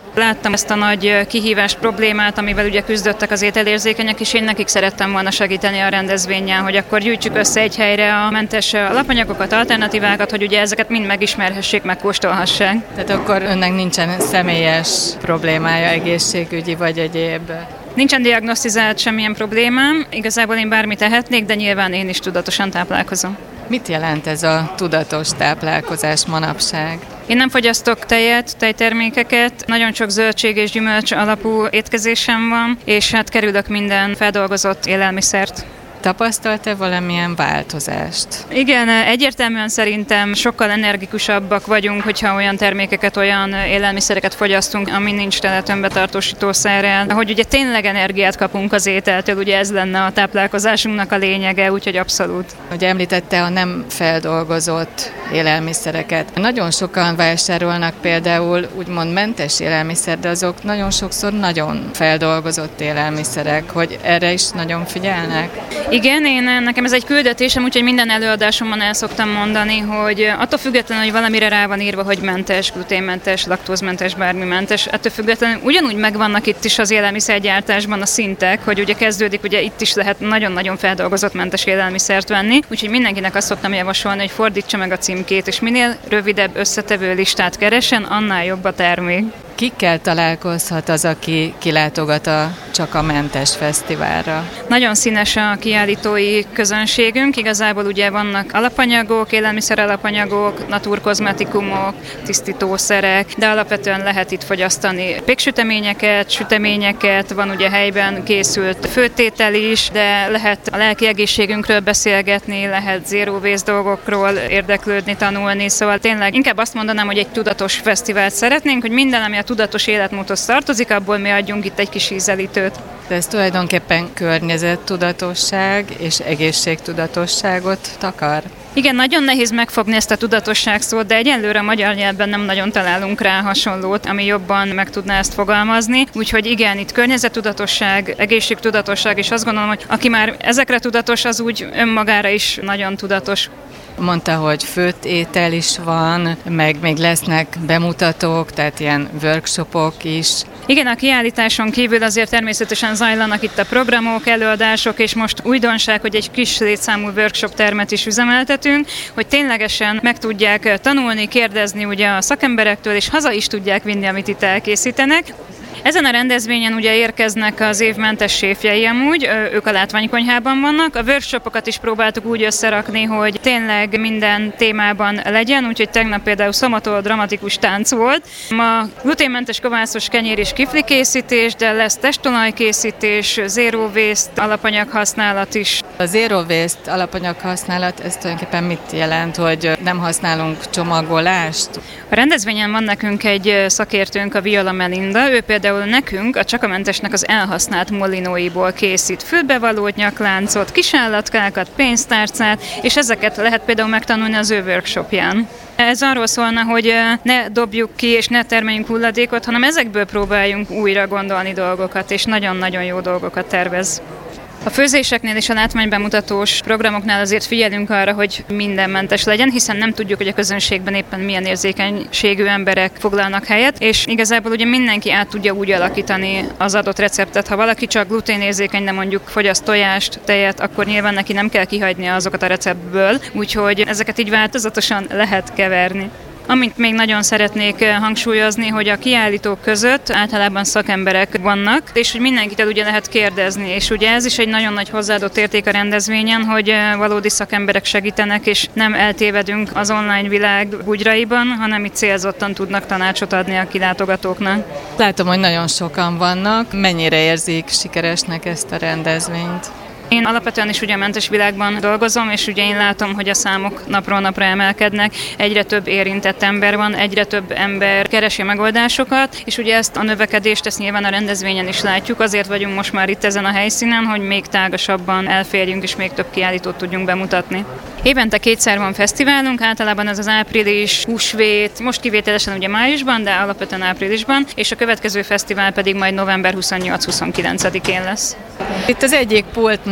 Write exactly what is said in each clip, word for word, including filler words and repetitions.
Láttam ezt a nagy kihívás problémát, amivel ugye küzdöttek az ételérzékenyek, és én nekik szerettem volna segíteni a rendezvényen, hogy akkor gyűjtsük össze egy helyre a mentes alapanyagokat, alternatívákat, hogy ugye ezeket mind megismerhessék, megkóstolhassák. Tehát akkor önnek nincsen személyes problémája, egészségügyi vagy egyéb? Nincsen diagnosztizált semmilyen problémám, igazából én bármit tehetnék, de nyilván én is tudatosan táplálkozom. Mit jelent ez a tudatos táplálkozás manapság? Én nem fogyasztok tejet, tejtermékeket, nagyon sok zöldség és gyümölcs alapú étkezésem van, és hát kerülök minden feldolgozott élelmiszert. Tapasztalt-e valamilyen változást? Igen, egyértelműen szerintem sokkal energikusabbak vagyunk, hogyha olyan termékeket, olyan élelmiszereket fogyasztunk, ami nincs tele tömbbetartósítószerrel. Hogy ugye tényleg energiát kapunk az ételtől, ugye ez lenne a táplálkozásunknak a lényege, úgyhogy abszolút. Ugye említette a nem feldolgozott élelmiszereket. Nagyon sokan vásárolnak például úgymond mentes élelmiszer, de azok nagyon sokszor nagyon feldolgozott élelmiszerek, hogy erre is nagyon figyelnek. Igen, én, nekem ez egy küldetésem, úgyhogy minden előadásomban el szoktam mondani, hogy attól függetlenül, hogy valamire rá van írva, hogy mentes, gluténmentes, laktózmentes, bármimentes, ettől függetlenül ugyanúgy megvannak itt is az élelmiszergyártásban a szintek, hogy ugye kezdődik, ugye itt is lehet nagyon-nagyon feldolgozott mentes élelmiszert venni, úgyhogy mindenkinek azt szoktam javasolni, hogy fordítsa meg a címkét, és minél rövidebb összetevő listát keresen, annál jobb a termék. Kikkel találkozhat az, aki kilátogat a Csak a Mentes Fesztiválra? Nagyon színes a kiállítói közönségünk, igazából ugye vannak alapanyagok, élelmiszer alapanyagok, naturkozmetikumok, tisztítószerek, de alapvetően lehet itt fogyasztani péksüteményeket, süteményeket, van ugye helyben készült főtétel is, de lehet a lelki egészségünkről beszélgetni, lehet zero waste dolgokról érdeklődni, tanulni, szóval tényleg inkább azt mondanám, hogy egy tudatos fesztivált szeretnénk, hogy minden, ami a tudatos életmódhoz tartozik, abból mi adjunk itt egy kis ízelítőt. De ez tulajdonképpen környezettudatosság és egészségtudatosságot takar? Igen, nagyon nehéz megfogni ezt a tudatosság szót, de egyelőre a magyar nyelvben nem nagyon találunk rá hasonlót, ami jobban meg tudná ezt fogalmazni. Úgyhogy igen, itt környezettudatosság, egészségtudatosság, és azt gondolom, hogy aki már ezekre tudatos, az úgy önmagára is nagyon tudatos. Mondta, hogy főtt étel is van, meg még lesznek bemutatók, tehát ilyen workshopok is. Igen, a kiállításon kívül azért természetesen zajlanak itt a programok, előadások, és most újdonság, hogy egy kis létszámú workshop termet is üzemeltetünk, hogy ténylegesen meg tudják tanulni, kérdezni ugye a szakemberektől, és haza is tudják vinni, amit itt elkészítenek. Ezen a rendezvényen ugye érkeznek az év mentes séfjei amúgy, ők a látványkonyhában vannak. A workshopokat is próbáltuk úgy összerakni, hogy tényleg minden témában legyen, úgyhogy tegnap például szomatol dramatikus tánc volt. Ma gluténmentes kovászos kenyér és kifli készítés, de lesz testolajkészítés, zero waste alapanyag használat is. A zero waste alapanyag használat, ez tulajdonképpen mit jelent, hogy nem használunk csomagolást? A rendezvényen van nekünk egy szakértőnk, a Viola Melinda, ő például nekünk a Csak a Mentesnek az elhasznált molinóiból készít fülbevalót, nyakláncot, kisállatkákat, pénztárcát, és ezeket lehet például megtanulni az ő workshopján. Ez arról szólna, hogy ne dobjuk ki és ne termeljünk hulladékot, hanem ezekből próbáljunk újra gondolni dolgokat, és nagyon-nagyon jó dolgokat tervez. A főzéseknél és a látványbemutatós programoknál azért figyelünk arra, hogy minden mentes legyen, hiszen nem tudjuk, hogy a közönségben éppen milyen érzékenységű emberek foglalnak helyet, és igazából ugye mindenki át tudja úgy alakítani az adott receptet. Ha valaki csak gluténérzékeny, de mondjuk fogyaszt tojást, tejet, akkor nyilván neki nem kell kihagynia azokat a receptből, úgyhogy ezeket így változatosan lehet keverni. Amit még nagyon szeretnék hangsúlyozni, hogy a kiállítók között általában szakemberek vannak, és hogy mindenkitől ugye lehet kérdezni, és ugye ez is egy nagyon nagy hozzáadott érték a rendezvényen, hogy valódi szakemberek segítenek, és nem eltévedünk az online világ bugyraiban, hanem itt célzottan tudnak tanácsot adni a kilátogatóknak. Látom, hogy nagyon sokan vannak. Mennyire érzik sikeresnek ezt a rendezvényt? Én alapvetően is ugye a mentes világban dolgozom, és ugye én látom, hogy a számok napról napra emelkednek, egyre több érintett ember van, egyre több ember keresi megoldásokat, és ugye ezt a növekedést, ezt nyilván a rendezvényen is látjuk, azért vagyunk most már itt ezen a helyszínen, hogy még tágasabban elférjünk, és még több kiállítót tudjunk bemutatni. Évente kétszer van fesztiválunk, általában ez az április, húsvét, most kivételesen ugye májusban, de alapvetően áprilisban, és a következő fesztivál pedig majd november huszonnyolc-huszonkilencedikén lesz. Itt az egyik pultnál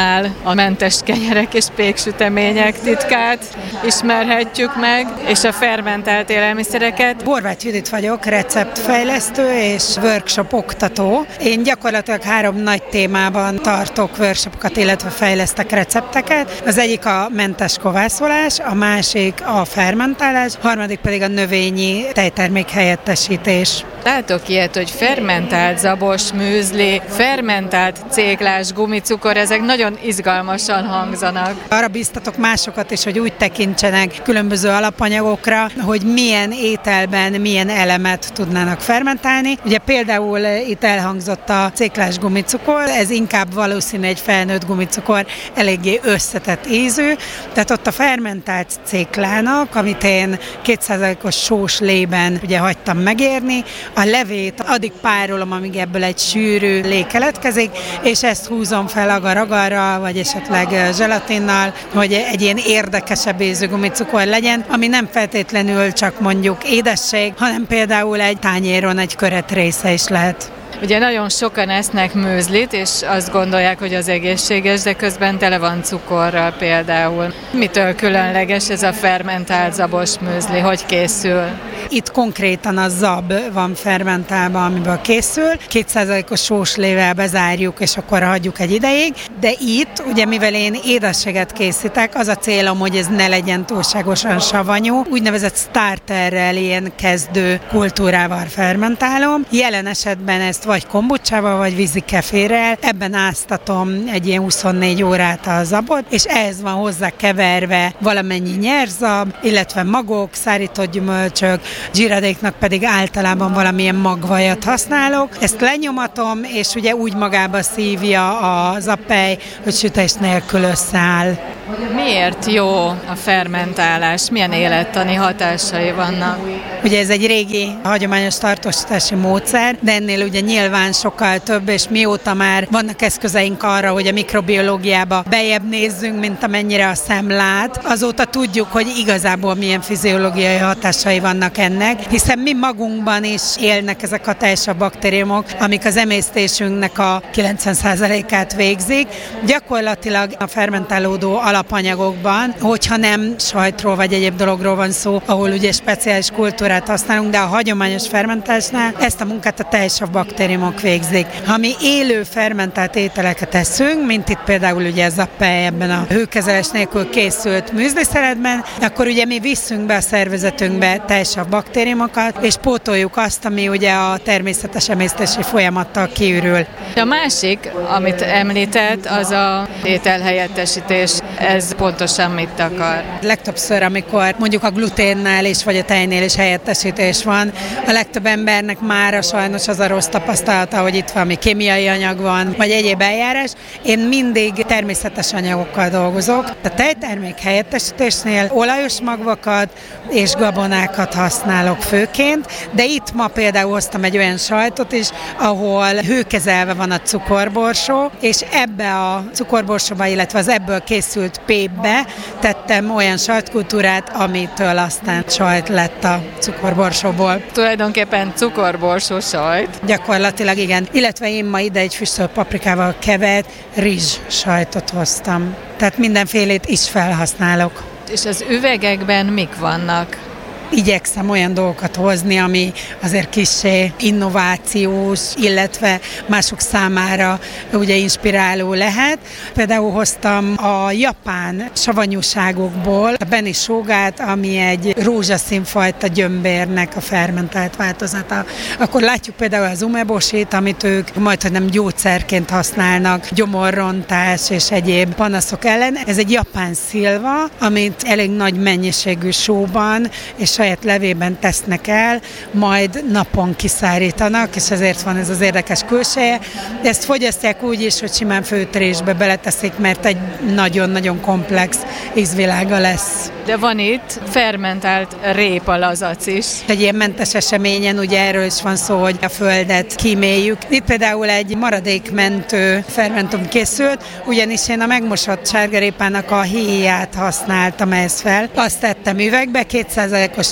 Annál a mentes kenyerek és péksütemények titkát ismerhetjük meg, és a fermentált élelmiszereket. Horváth Judit vagyok, receptfejlesztő és workshop oktató. Én gyakorlatilag három nagy témában tartok workshopokat, illetve fejlesztek recepteket. Az egyik a mentes kovászolás, a másik a fermentálás, a harmadik pedig a növényi tejtermék helyettesítés. Látok ilyet, hogy fermentált zabos műzli, fermentált céklás gumicukor, ezek nagyon izgalmasan hangzanak. Arra bíztatok másokat is, hogy úgy tekintsenek különböző alapanyagokra, hogy milyen ételben milyen elemet tudnának fermentálni. Ugye például itt elhangzott a céklás gumicukor, ez inkább valószínű egy felnőtt gumicukor, eléggé összetett ízű, tehát ott a fermentált céklának, amit én két százalékos sós lében ugye hagytam megérni, a levét addig párolom, amíg ebből egy sűrű lé keletkezik, és ezt húzom fel agar-agarral, vagy esetleg zselatinnal, hogy egy ilyen érdekesebb ízű gumicukor legyen, ami nem feltétlenül csak mondjuk édesség, hanem például egy tányéron egy köret része is lehet. Ugye nagyon sokan esznek műzlit, és azt gondolják, hogy az egészséges, de közben tele van cukorral például. Mitől különleges ez a fermentált zabos műzli? Hogy készül? Itt konkrétan a zab van fermentálva, amiből készül. két százalékos sóslével bezárjuk, és akkor hagyjuk egy ideig. De itt, ugye mivel én édességet készítek, az a célom, hogy ez ne legyen túlságosan savanyú. Úgynevezett starterrel, ilyen kezdő kultúrával fermentálom. Jelen esetben ezt vagy kombucsával, vagy vízi keférrel. Ebben áztatom egy ilyen huszonnégy órát a zabot, és ehhez van hozzá keverve valamennyi nyerzab, illetve magok, szárított gyümölcsök, zsíradéknak pedig általában valamilyen magvajat használok. Ezt lenyomatom, és ugye úgy magába szívja a zappely, hogy sütés nélkül összeáll. Miért jó a fermentálás? Milyen élettani hatásai vannak? Ugye ez egy régi, hagyományos tartósítási módszer, de ennél ugye nyilván sokkal több, és mióta már vannak eszközeink arra, hogy a mikrobiológiába bejebb nézzünk, mint amennyire a szem lát, azóta tudjuk, hogy igazából milyen fiziológiai hatásai vannak ennek, hiszen mi magunkban is élnek ezek a teljesabb baktériumok, amik az emésztésünknek a kilencven százalékát végzik. Gyakorlatilag a fermentálódó alapanyagokban, hogyha nem sajtról vagy egyéb dologról van szó, ahol ugye speciális kultúrát használunk, de a hagyományos fermentálásnál ezt a munkát a teljesabb baktériumok végzik. Ha mi élő fermentált ételeket eszünk, mint itt például ugye ez a pej ebben a hőkezelés nélkül készült műzliszeletben, akkor ugye mi visszünk be a szervezetünkbe teljesabb baktériumokat, és pótoljuk azt, ami ugye a természetes emésztési folyamattal kiürül. A másik, amit említett, az a ételhelyettesítés. Ez pontosan mit akar? Legtöbbször, amikor mondjuk a gluténnál is, vagy a tejnél is helyettesítés van, a legtöbb embernek mára sajnos az a rossz tapasztalata, hogy itt valami kémiai anyag van, vagy egyéb eljárás. Én mindig természetes anyagokkal dolgozok. A tejtermék helyettesítésnél olajos magvakat és gabonákat használok főként, de itt ma például hoztam egy olyan sajtot is, ahol hőkezelve van a cukorborsó, és ebbe a cukorborsóba, illetve az ebből készült pépbe tettem olyan sajtkultúrát, amitől aztán sajt lett a cukorborsóból. Tulajdonképpen cukorborsó sajt. Gyakorlatilag igen. Illetve én ma ide egy füstölt paprikával kevert rizs sajtot hoztam. Tehát mindenfélét is felhasználok. És az üvegekben mik vannak? Igyekszem olyan dolgokat hozni, ami azért kissé innovációs, illetve mások számára ugye inspiráló lehet. Például hoztam a japán savanyúságokból a beni sógát, ami egy rózsaszínfajta gyömbérnek a fermentált változata. Akkor látjuk például az umebosit, amit ők majdhogy nem gyógyszerként használnak, gyomorrontás és egyéb panaszok ellen. Ez egy japán szilva, amit elég nagy mennyiségű sóban és saját levében tesznek el, majd napon kiszárítanak, és ezért van ez az érdekes külseje. De ezt fogyasztják úgy is, hogy simán főtérésbe beleteszik, mert egy nagyon-nagyon komplex ízvilága lesz. De van itt fermentált répalazac is. Egy ilyen mentes eseményen ugye erről is van szó, hogy a földet kíméljük. Itt például egy maradékmentő fermentum készült, ugyanis én a megmosott sárgarépának a héját használtam ehhez fel. Azt tettem üvegbe, két százalékos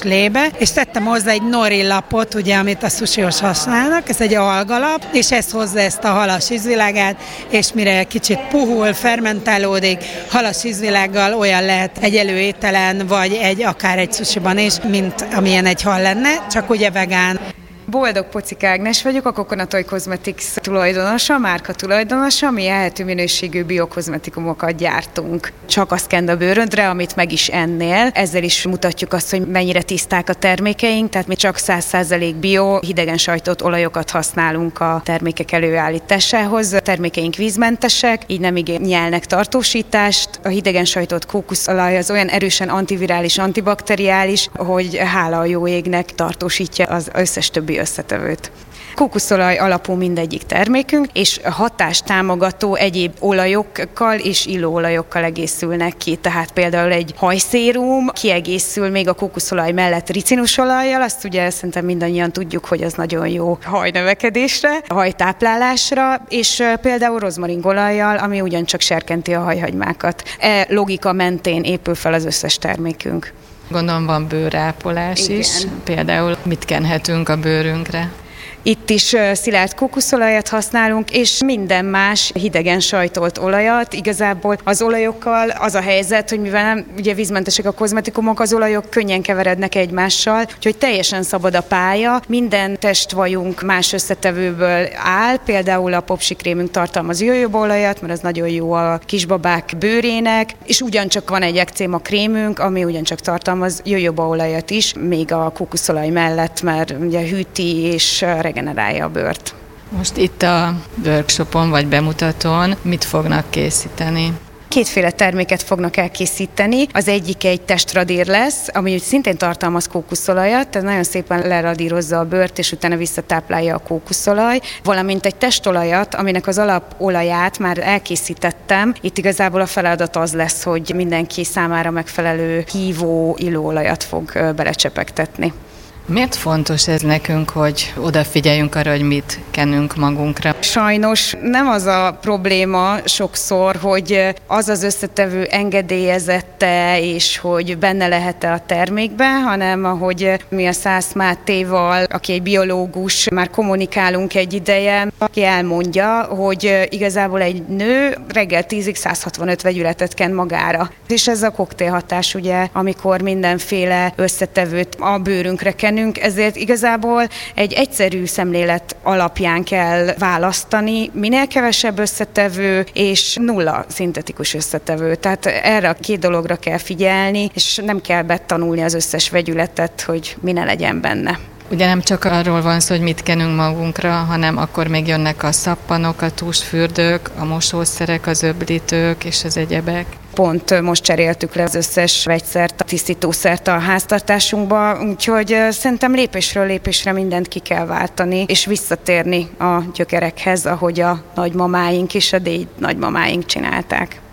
lébe, és tettem hozzá egy nori lapot, ugye, amit a sushihoz használnak, ez egy algalap, és ez hozza ezt a halas ízvilágát, és mire kicsit puhul, fermentálódik, halas ízvilággal olyan lehet egy előételen, vagy egy akár egy sushiban is, mint amilyen egy hal lenne, csak ugye vegán. Boldog Pocik Ágnes vagyok, a Coconut Oil Cosmetics tulajdonosa, márka tulajdonosa, mi ehető minőségű biokozmetikumokat gyártunk. Csak azt kend a bőrödre, amit meg is ennél. Ezzel is mutatjuk azt, hogy mennyire tiszták a termékeink, tehát mi csak száz százalék bio, hidegen sajtott olajokat használunk a termékek előállításához. A termékeink vízmentesek, így nem igényelnek tartósítást. A hidegen sajtott kókuszolaj az olyan erősen antivirális, antibakteriális, hogy hála a jó égnek tartósítja az összes többi összetevőt. Kókuszolaj alapú mindegyik termékünk, és hatástámogató egyéb olajokkal és illóolajokkal egészülnek ki. Tehát például egy hajszérum kiegészül még a kókuszolaj mellett ricinusolajjal, azt ugye szerintem mindannyian tudjuk, hogy az nagyon jó hajnövekedésre, hajtáplálásra, és például rozmaringolajjal, ami ugyancsak serkenti a hajhagymákat. E logika mentén épül fel az összes termékünk. Gondolom van bőrápolás Igen. is, például mit kenhetünk a bőrünkre? Itt is szilárd kókuszolajat használunk, és minden más hidegen sajtolt olajat. Igazából az olajokkal az a helyzet, hogy mivel nem ugye vízmentesek a kozmetikumok, az olajok könnyen keverednek egymással, úgyhogy teljesen szabad a pálya. Minden testvajunk más összetevőből áll, például a popsikrémünk tartalmaz jojobaolajat, mert az nagyon jó a kisbabák bőrének, és ugyancsak van egy ekcéma krémünk, ami ugyancsak tartalmaz jojobaolajat is, még a kókuszolaj mellett, mert ugye hűti és regenerálja a bőrt. Most itt a workshopon vagy bemutatón mit fognak készíteni? Kétféle terméket fognak elkészíteni. Az egyik egy testradír lesz, ami szintén tartalmaz kókuszolajat, tehát nagyon szépen leradírozza a bőrt, és utána visszatáplálja a kókuszolaj, valamint egy testolajat, aminek az alapolaját már elkészítettem. Itt igazából a feladat az lesz, hogy mindenki számára megfelelő hívó illóolajat fog belecsepegtetni. Miért fontos ez nekünk, hogy odafigyeljünk arra, hogy mit kenünk magunkra? Sajnos nem az a probléma sokszor, hogy az az összetevő engedélyezette, és hogy benne lehet-e a termékben, hanem ahogy mi a Szász Mátéval, aki egy biológus, már kommunikálunk egy ideje, aki elmondja, hogy igazából egy nő reggel tízig száz hatvanöt vegyületet ken magára. És ez a koktélhatás, ugye, amikor mindenféle összetevőt a bőrünkre kenünk, ezért igazából egy egyszerű szemlélet alapján kell választani, minél kevesebb összetevő és nulla szintetikus összetevő. Tehát erre a két dologra kell figyelni, és nem kell betanulni az összes vegyületet, hogy mi ne legyen benne. Ugye nem csak arról van szó, hogy mit kenünk magunkra, hanem akkor még jönnek a szappanok, a tusfürdők, a mosószerek, az öblítők és az egyebek. Pont most cseréltük le az összes vegyszert, a tisztítószert a háztartásunkba, úgyhogy szerintem lépésről lépésre mindent ki kell váltani, és visszatérni a gyökerekhez, ahogy a nagymamáink és a déd nagymamáink csinálták.